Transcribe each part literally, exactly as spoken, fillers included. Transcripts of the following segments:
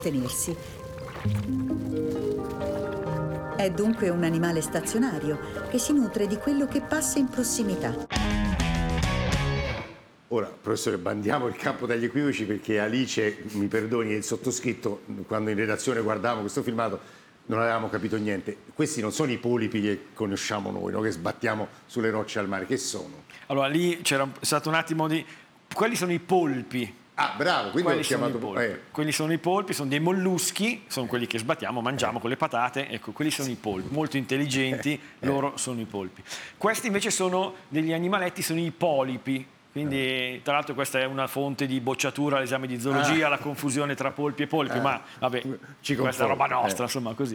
tenersi. È dunque un animale stazionario che si nutre di quello che passa in prossimità. Ora, professore, bandiamo il campo dagli equivoci, perché Alice, mi perdoni, e il sottoscritto, quando in redazione guardavamo questo filmato, non avevamo capito niente. Questi non sono i polipi che conosciamo noi, no? Che sbattiamo sulle rocce al mare. Che sono? Allora, lì c'era stato un attimo di... Quelli sono i polpi. Ah, bravo, quindi quelli ho chiamato... sono i polpi. Eh. Quelli sono i polpi, sono dei molluschi, sono quelli che sbattiamo, mangiamo eh. con le patate. Ecco, quelli sono i polpi, molto intelligenti, eh. loro sono i polpi. Questi invece sono degli animaletti, sono i polipi. Quindi, tra l'altro, questa è una fonte di bocciatura all'esame di zoologia, ah. la confusione tra polpi e polpi, ah. ma vabbè, Ci questa è roba nostra, eh. insomma, così.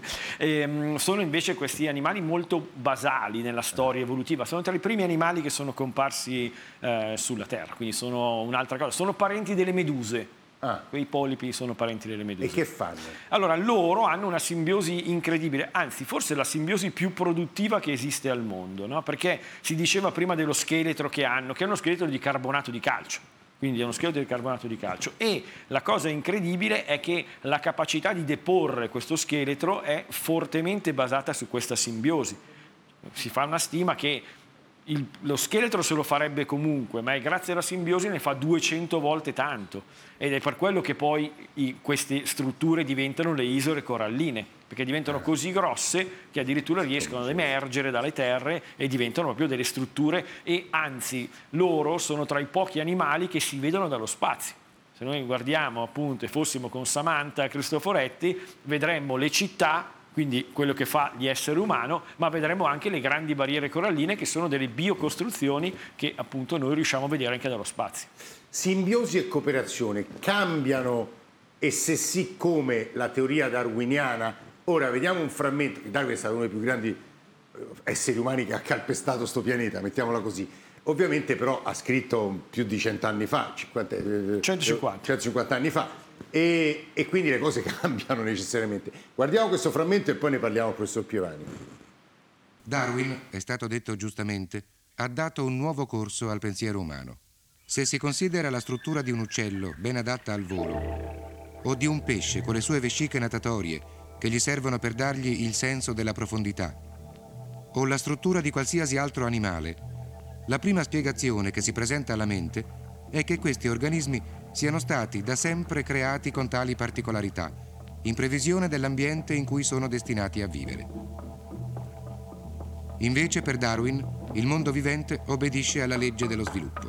E, sono invece questi animali molto basali nella storia evolutiva, sono tra i primi animali che sono comparsi eh, sulla Terra, quindi sono un'altra cosa, sono parenti delle meduse. Ah. Quei polipi sono parenti delle meduse. E che fanno? Allora, loro hanno una simbiosi incredibile, anzi forse la simbiosi più produttiva che esiste al mondo, no? Perché si diceva prima dello scheletro che hanno, che è uno scheletro di carbonato di calcio, quindi è uno scheletro di carbonato di calcio, e la cosa incredibile è che la capacità di deporre questo scheletro è fortemente basata su questa simbiosi. Si fa una stima che Il, lo scheletro se lo farebbe comunque, ma è grazie alla simbiosi ne fa duecento volte tanto, ed è per quello che poi i, queste strutture diventano le isole coralline, perché diventano così grosse che addirittura riescono ad emergere dalle terre e diventano proprio delle strutture, e anzi loro sono tra i pochi animali che si vedono dallo spazio. Se noi guardiamo appunto e fossimo con Samantha Cristoforetti, vedremmo le città, quindi quello che fa gli esseri umani, ma vedremo anche le grandi barriere coralline, che sono delle biocostruzioni che appunto noi riusciamo a vedere anche dallo spazio. Simbiosi e cooperazione cambiano, e se sì come, la teoria darwiniana? Ora vediamo un frammento. Darwin è stato uno dei più grandi esseri umani che ha calpestato questo pianeta, mettiamola così. Ovviamente però ha scritto più di cent'anni fa, cinquanta, centocinquanta. centocinquanta anni fa, e, e quindi le cose cambiano necessariamente. Guardiamo questo frammento e poi ne parliamo al professor Piovani. Darwin, è stato detto giustamente, ha dato un nuovo corso al pensiero umano. Se si considera la struttura di un uccello ben adatta al volo, o di un pesce con le sue vesciche natatorie che gli servono per dargli il senso della profondità, o la struttura di qualsiasi altro animale, la prima spiegazione che si presenta alla mente è che questi organismi siano stati da sempre creati con tali particolarità, in previsione dell'ambiente in cui sono destinati a vivere. Invece, per Darwin, il mondo vivente obbedisce alla legge dello sviluppo.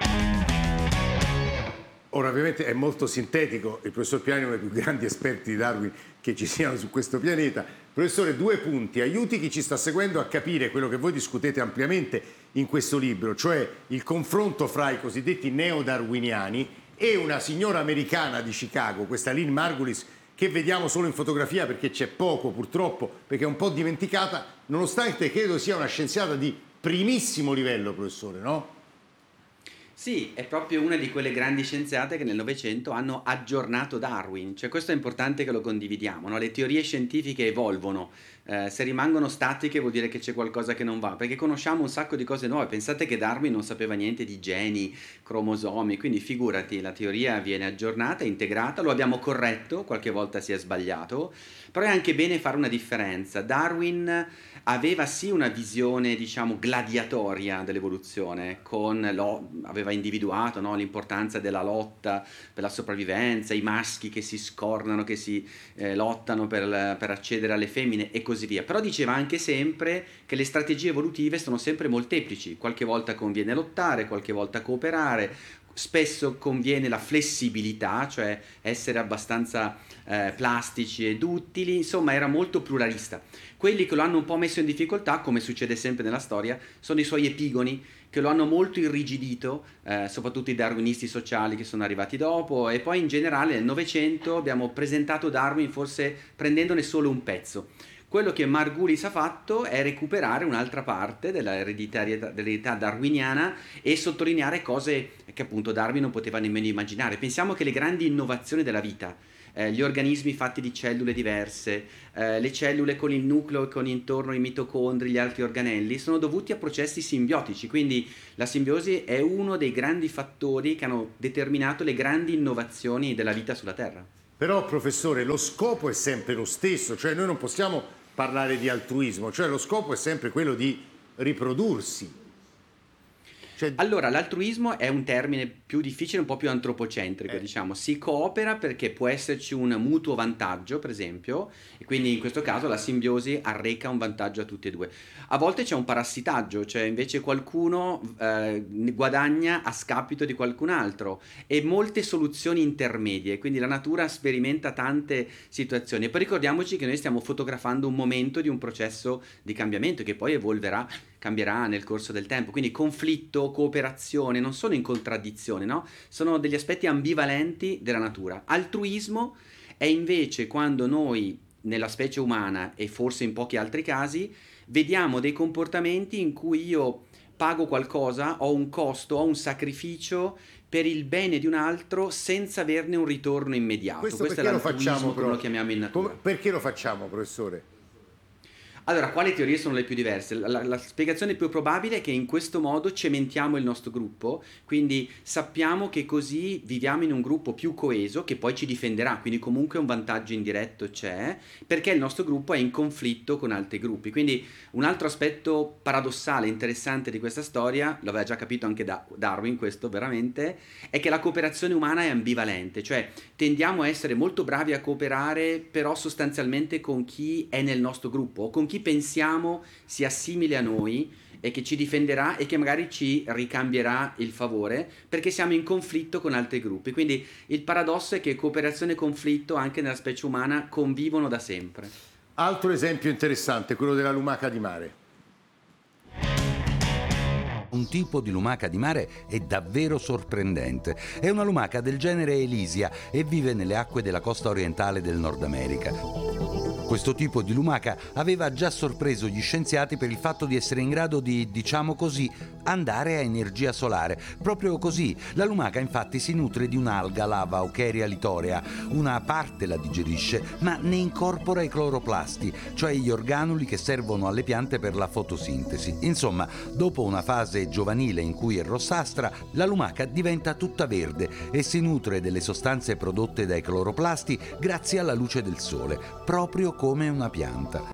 Ora, ovviamente è molto sintetico, il professor Piani è uno dei più grandi esperti di Darwin che ci siano su questo pianeta. Professore, due punti, aiuti chi ci sta seguendo a capire quello che voi discutete ampiamente in questo libro, cioè il confronto fra i cosiddetti neo-darwiniani e una signora americana di Chicago, questa Lynn Margulis, che vediamo solo in fotografia perché c'è poco purtroppo, perché è un po' dimenticata, nonostante credo sia una scienziata di primissimo livello, professore, no? Sì, è proprio una di quelle grandi scienziate che nel Novecento hanno aggiornato Darwin, cioè questo è importante che lo condividiamo, no? Le teorie scientifiche evolvono, eh, se rimangono statiche vuol dire che c'è qualcosa che non va, perché conosciamo un sacco di cose nuove. Pensate che Darwin non sapeva niente di geni, cromosomi, quindi figurati, la teoria viene aggiornata, integrata, lo abbiamo corretto, qualche volta si è sbagliato, però è anche bene fare una differenza. Darwin aveva sì una visione, diciamo, gladiatoria dell'evoluzione, con lo, aveva individuato, no, l'importanza della lotta per la sopravvivenza, i maschi che si scornano, che si eh, lottano per, per accedere alle femmine e così via. Però diceva anche sempre che le strategie evolutive sono sempre molteplici, qualche volta conviene lottare, qualche volta cooperare, spesso conviene la flessibilità, cioè essere abbastanza eh, plastici e duttili, insomma era molto pluralista. Quelli che lo hanno un po' messo in difficoltà, come succede sempre nella storia, sono i suoi epigoni, che lo hanno molto irrigidito, eh, soprattutto i darwinisti sociali che sono arrivati dopo, e poi in generale nel Novecento abbiamo presentato Darwin forse prendendone solo un pezzo. Quello che Margulis ha fatto è recuperare un'altra parte dell'eredità darwiniana e sottolineare cose che appunto Darwin non poteva nemmeno immaginare. Pensiamo che le grandi innovazioni della vita, eh, gli organismi fatti di cellule diverse, eh, le cellule con il nucleo e con intorno i mitocondri, gli altri organelli, sono dovuti a processi simbiotici, quindi la simbiosi è uno dei grandi fattori che hanno determinato le grandi innovazioni della vita sulla Terra. Però, professore, lo scopo è sempre lo stesso, cioè noi non possiamo parlare di altruismo, cioè lo scopo è sempre quello di riprodursi. Cioè... Allora, l'altruismo è un termine più difficile, un po' più antropocentrico, Eh. diciamo. Si coopera perché può esserci un mutuo vantaggio, per esempio, e quindi in questo caso la simbiosi arreca un vantaggio a tutti e due. A volte c'è un parassitaggio, cioè invece qualcuno eh, guadagna a scapito di qualcun altro, e molte soluzioni intermedie, quindi la natura sperimenta tante situazioni. E poi ricordiamoci che noi stiamo fotografando un momento di un processo di cambiamento che poi evolverà, cambierà nel corso del tempo, quindi conflitto, cooperazione non sono in contraddizione, no? Sono degli aspetti ambivalenti della natura. Altruismo è invece quando noi nella specie umana e forse in pochi altri casi vediamo dei comportamenti in cui io pago qualcosa, ho un costo, ho un sacrificio per il bene di un altro senza averne un ritorno immediato. Questo, Questo è perché lo l'altruismo, facciamo, come però? lo chiamiamo in natura. Come- perché lo facciamo, professore? Allora, quali teorie sono le più diverse? La, la- la spiegazione più probabile è che in questo modo cementiamo il nostro gruppo, quindi sappiamo che così viviamo in un gruppo più coeso che poi ci difenderà, quindi comunque un vantaggio indiretto c'è, perché il nostro gruppo è in conflitto con altri gruppi. Quindi un altro aspetto paradossale, interessante di questa storia, lo aveva già capito anche da Darwin questo veramente, è che la cooperazione umana è ambivalente, cioè tendiamo a essere molto bravi a cooperare, però sostanzialmente con chi è nel nostro gruppo, o con chi pensiamo sia simile a noi e che ci difenderà e che magari ci ricambierà il favore, perché siamo in conflitto con altri gruppi. Quindi il paradosso è che cooperazione e conflitto anche nella specie umana convivono da sempre. Altro esempio interessante, quello della lumaca di mare. Un tipo di lumaca di mare è davvero sorprendente. È una lumaca del genere Elysia e vive nelle acque della costa orientale del Nord America. Questo tipo di lumaca aveva già sorpreso gli scienziati per il fatto di essere in grado di, diciamo così, andare a energia solare. Proprio così. La lumaca infatti si nutre di un'alga, lava Ochera litorea. Una parte la digerisce, ma ne incorpora i cloroplasti, cioè gli organuli che servono alle piante per la fotosintesi. Insomma, dopo una fase giovanile in cui è rossastra, la lumaca diventa tutta verde e si nutre delle sostanze prodotte dai cloroplasti grazie alla luce del sole, proprio come una pianta.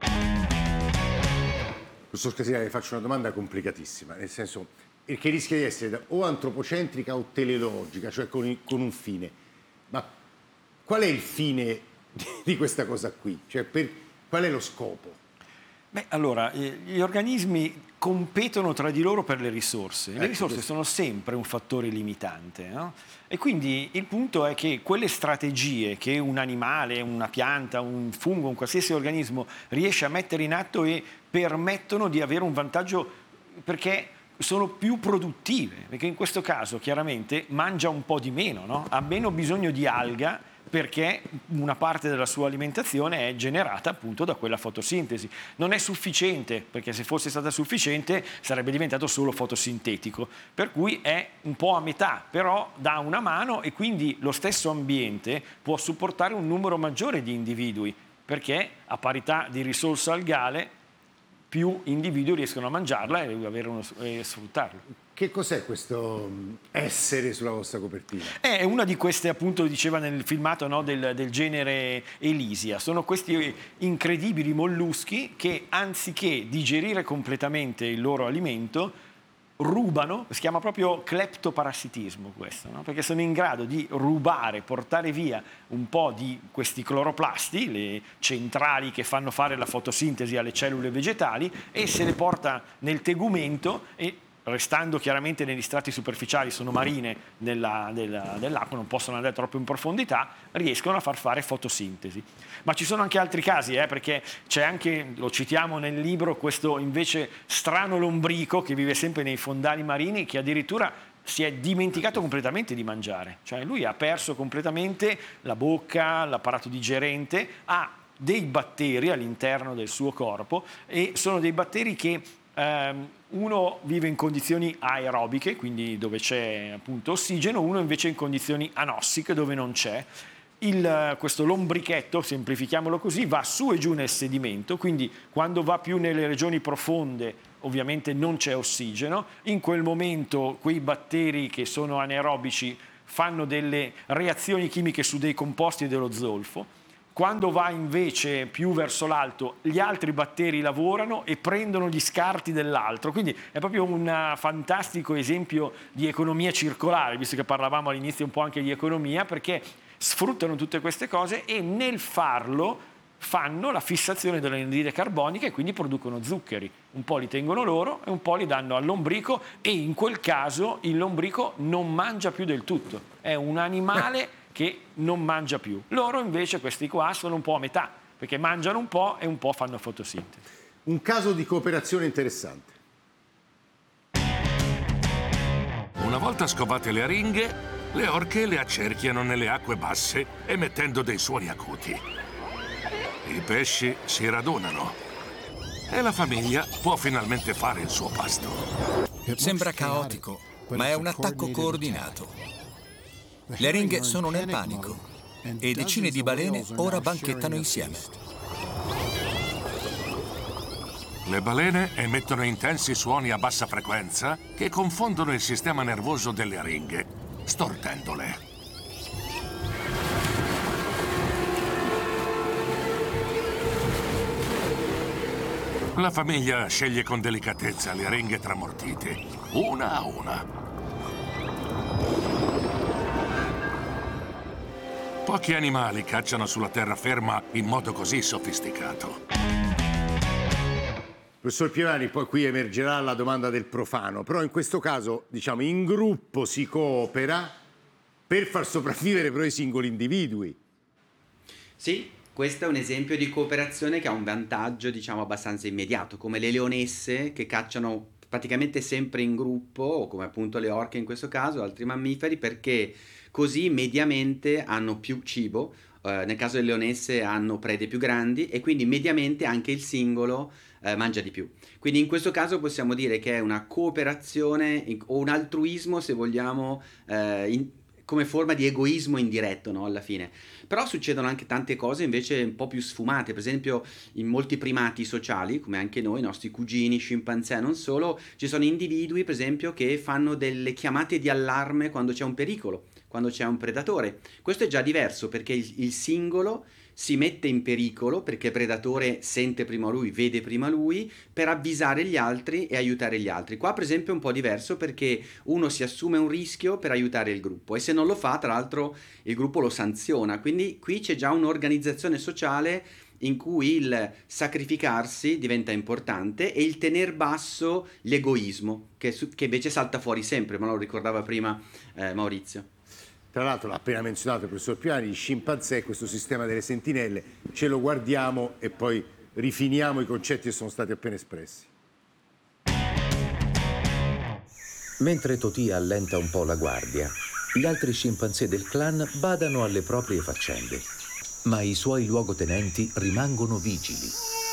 Professor Casina, le faccio una domanda complicatissima, nel senso che rischia di essere o antropocentrica o teleologica, cioè con, con un fine. Ma qual è il fine di, di questa cosa qui? Cioè, per, qual è lo scopo? Beh, allora, eh, gli organismi competono tra di loro per le risorse. Le Ecco, risorse questo. sono sempre un fattore limitante, no? E quindi il punto è che quelle strategie che un animale, una pianta, un fungo, un qualsiasi organismo riesce a mettere in atto e permettono di avere un vantaggio perché sono più produttive, perché in questo caso chiaramente mangia un po' di meno, no? Ha meno bisogno di alga perché una parte della sua alimentazione è generata appunto da quella fotosintesi. Non è sufficiente, perché se fosse stata sufficiente sarebbe diventato solo fotosintetico, per cui è un po' a metà, però dà una mano e quindi lo stesso ambiente può supportare un numero maggiore di individui, perché a parità di risorsa algale più individui riescono a mangiarla e, avere uno, e sfruttarla. Che cos'è questo essere sulla vostra copertina? È una di queste, appunto, diceva nel filmato, no, del, del genere Elysia. Sono questi incredibili molluschi che, anziché digerire completamente il loro alimento, rubano, si chiama proprio cleptoparassitismo questo, no? Perché sono in grado di rubare, portare via un po' di questi cloroplasti, le centrali che fanno fare la fotosintesi alle cellule vegetali, e se le porta nel tegumento e, restando chiaramente negli strati superficiali, sono marine nella, della, dell'acqua, non possono andare troppo in profondità, riescono a far fare fotosintesi. Ma ci sono anche altri casi, eh, perché c'è anche, lo citiamo nel libro, questo invece strano lombrico che vive sempre nei fondali marini, che addirittura si è dimenticato completamente di mangiare, cioè lui ha perso completamente la bocca, l'apparato digerente, ha dei batteri all'interno del suo corpo, e sono dei batteri che ehm, uno vive in condizioni aerobiche, quindi dove c'è appunto ossigeno, uno invece in condizioni anossiche dove non c'è. Il, questo lombrichetto, semplifichiamolo così, va su e giù nel sedimento, quindi quando va più nelle regioni profonde ovviamente non c'è ossigeno, in quel momento quei batteri che sono anaerobici fanno delle reazioni chimiche su dei composti dello zolfo. Quando va invece più verso l'alto, gli altri batteri lavorano e prendono gli scarti dell'altro. Quindi è proprio un fantastico esempio di economia circolare, visto che parlavamo all'inizio un po' anche di economia, perché sfruttano tutte queste cose e nel farlo fanno la fissazione dell'anidride carbonica e quindi producono zuccheri. Un po' li tengono loro e un po' li danno al lombrico, e in quel caso il lombrico non mangia più del tutto. È un animale che non mangia più. Loro invece, questi qua, sono un po' a metà, perché mangiano un po' e un po' fanno fotosintesi. Un caso di cooperazione interessante. Una volta scovate le aringhe, le orche le accerchiano nelle acque basse emettendo dei suoni acuti. I pesci si radunano e la famiglia può finalmente fare il suo pasto. Sembra caotico, ma è un attacco coordinato. Le aringhe sono nel panico e decine di balene ora banchettano insieme. Le balene emettono intensi suoni a bassa frequenza che confondono il sistema nervoso delle aringhe, stordendole. La famiglia sceglie con delicatezza le aringhe tramortite, una a una. Pochi animali cacciano sulla terraferma in modo così sofisticato. Professor Pievani, poi qui emergerà la domanda del profano, però in questo caso, diciamo, in gruppo si coopera per far sopravvivere però i singoli individui. Sì, questo è un esempio di cooperazione che ha un vantaggio, diciamo, abbastanza immediato, come le leonesse che cacciano praticamente sempre in gruppo, o come appunto le orche in questo caso, altri mammiferi, perché così mediamente hanno più cibo, eh, nel caso delle leonesse hanno prede più grandi e quindi mediamente anche il singolo eh, mangia di più. Quindi in questo caso possiamo dire che è una cooperazione in, o un altruismo, se vogliamo, eh, in, come forma di egoismo indiretto, no, alla fine. Però succedono anche tante cose invece un po' più sfumate, per esempio in molti primati sociali, come anche noi, i nostri cugini, scimpanzé, non solo, ci sono individui, per esempio, che fanno delle chiamate di allarme quando c'è un pericolo, quando c'è un predatore. Questo è già diverso, perché il, il singolo si mette in pericolo perché il predatore sente prima lui, vede prima lui, per avvisare gli altri e aiutare gli altri. Qua per esempio è un po' diverso, perché uno si assume un rischio per aiutare il gruppo e se non lo fa, tra l'altro, il gruppo lo sanziona. Quindi qui c'è già un'organizzazione sociale in cui il sacrificarsi diventa importante e il tener basso l'egoismo, che, che invece salta fuori sempre, ma lo ricordava prima eh, Maurizio. Tra l'altro l'ha appena menzionato il professor Piani, gli scimpanzé, questo sistema delle sentinelle, ce lo guardiamo e poi rifiniamo i concetti che sono stati appena espressi. Mentre Totì allenta un po' la guardia, gli altri scimpanzé del clan badano alle proprie faccende, ma i suoi luogotenenti rimangono vigili.